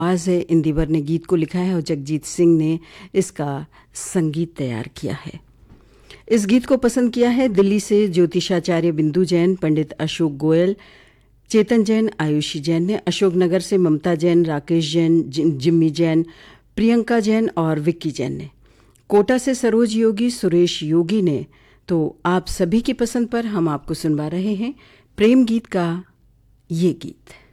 आवाज़ है। इंदिवर ने गीत को लिखा है और जगजीत सिंह ने इसका संगीत तैयार किया है। इस गीत को पसंद किया है दिल्ली से ज्योतिषाचार्य बिंदु जैन, पंडित अशोक गोयल, चेतन जैन, आयुषी जैन ने। अशोकनगर से ममता जैन, राकेश जैन, जिम्मी जैन, प्रियंका जैन और विक्की जैन ने। कोटा से सरोज योगी, सुरेश योगी ने। तो आप सभी की पसंद पर हम आपको सुनवा रहे हैं प्रेम गीत का ये गीत।